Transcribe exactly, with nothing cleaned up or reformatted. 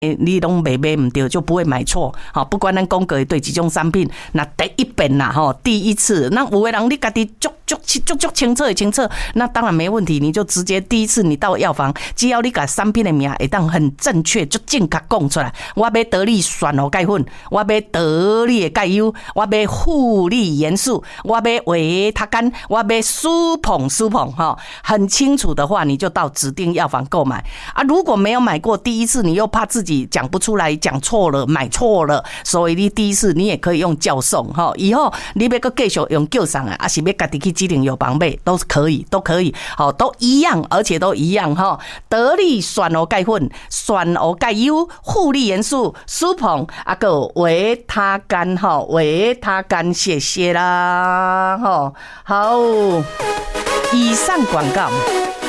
你拢买买唔对，就不会买错。好，不管咱讲过对几种产品，那第一遍啦，吼，第一次，那有的人你家己足足足足清楚清楚，那当然没问题，你就直接第一次你到药房，只要你把产品的名会当很正确、就正确讲出来。我要得力选活钙粉，我要得力的钙优，我要护力元素，我要维他甘，我要舒捧舒捧哈，很清楚的话，你就到指定药房购买啊。如果没有买过，第一次你又怕自己讲不出来，讲错了，买错了，所以你第一次你也可以用叫送哈。以后你要继续用叫送啊，还是要家己去指定药房买，都是可以，都可以，好，都一样，而且都一样哈。得力选活钙粉、选活钙优、护力元素、舒捧啊个维他甘哈，维他甘，谢谢啦哈。好，以上广告。